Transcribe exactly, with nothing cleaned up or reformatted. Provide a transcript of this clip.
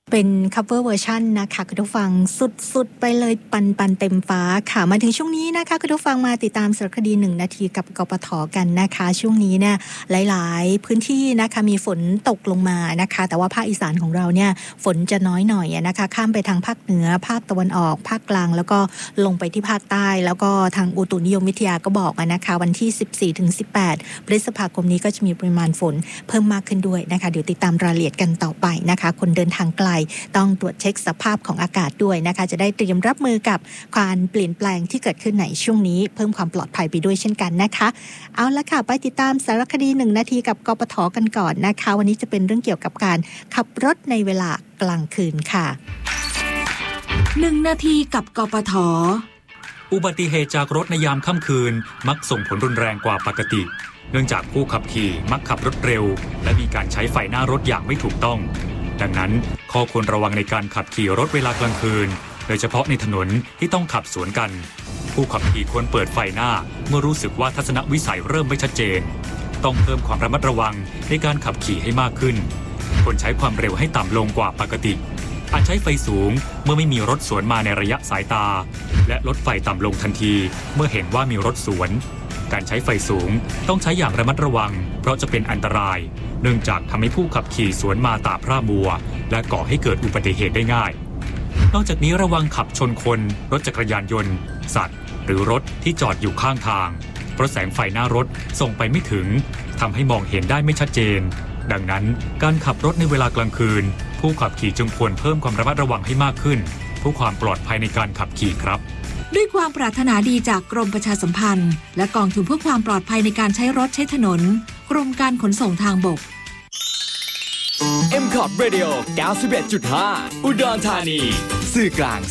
เป็น cover version นะคะคุณผู้ฟังสุดๆไปเลยปันปันเต็มฟ้าค่ะมาถึงช่วงนี้นะคะคุณผู้ฟังมาติดตามสารคดีหนึ่งนาทีกับกปทกันนะคะช่วงนี้เนี่ยหลายๆพื้นที่นะคะมีฝนตกลงมานะคะแต่ว่าภาคอีสานของเราเนี่ยฝนจะน้อยหน่อยนะคะข้ามไปทางภาคเหนือภาคตะวันออกภาคกลางแล้วก็ลงไปที่ภาคใต้แล้วก็ทางอุตุนิยมวิทยาก็บอกนะคะวันที่ สิบสี่ถึงสิบแปด พฤษภาคมนี้ก็จะมีปริมาณฝนเพิ่มมากขึ้นด้วยนะคะเดี๋ยวติดตามรายละเอียดกันต่อไปนะคะคนเดินทางไกลต้องตรวจเช็คสภาพของอากาศด้วยนะคะจะได้เตรียมรับมือกับการเปลี่ยนแปลงที่เกิดขึ้นในช่วงนี้เพิ่มความปลอดภัยไปด้วยเช่นกันนะคะเอาละค่ะไปติดตามสารคดีหนึ่งนาทีกับกปทกันก่อนนะคะวันนี้จะเป็นเรื่องเกี่ยวกับการขับรถในเวลากลางคืนค่ะหนึ่งนาทีกับกปทอุบัติเหตุจากรถในยามค่ำคืนมักส่งผลรุนแรงกว่าปกติเนื่องจากผู้ขับขี่มักขับรถเร็วและมีการใช้ไฟหน้ารถอย่างไม่ถูกต้องดังนั้นข้อควรระวังในการขับขี่รถเวลากลางคืนโดยเฉพาะในถนนที่ต้องขับสวนกันผู้ขับขี่ควรเปิดไฟหน้าเมื่อรู้สึกว่าทัศนวิสัยเริ่มไม่ชัดเจนต้องเพิ่มความระมัดระวังในการขับขี่ให้มากขึ้นควรใช้ความเร็วให้ต่ำลงกว่าปกติอาจใช้ไฟสูงเมื่อไม่มีรถสวนมาในระยะสายตาและลดไฟต่ำลงทันทีเมื่อเห็นว่ามีรถสวนการใช้ไฟสูงต้องใช้อย่างระมัดระวังเพราะจะเป็นอันตรายเนื่องจากทำให้ผู้ขับขี่สวนมาตาพร่ามัวและก่อให้เกิดอุบัติเหตุได้ง่ายนอกจากนี้ระวังขับชนคนรถจักรยานยนต์สัตว์หรือรถที่จอดอยู่ข้างทางเพราะแสงไฟหน้ารถส่งไปไม่ถึงทำให้มองเห็นได้ไม่ชัดเจนดังนั้นการขับรถในเวลากลางคืนผู้ขับขี่จึงควรเพิ่มความระมัดระวังให้มากขึ้นเพื่อความปลอดภัยในการขับขี่ครับด้วยความปรารถนาดีจากกรมประชาสัมพันธ์และกองทุนเพื่อความปลอดภัยในการใช้รถใช้ถนนกรมการขนส่งทางบกเอ็ม คอ ที Radio เก้าสิบเอ็ดจุดห้า อุดรธานีสื่อกลาง